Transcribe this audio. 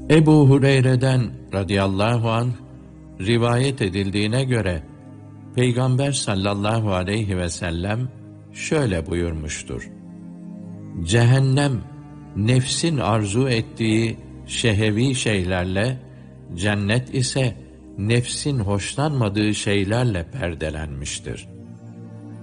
Ebu Hureyre'den radıyallahu anh rivayet edildiğine göre Peygamber sallallahu aleyhi ve sellem şöyle buyurmuştur: Cehennem nefsin arzu ettiği şehevi şeylerle, cennet ise nefsin hoşlanmadığı şeylerle perdelenmiştir.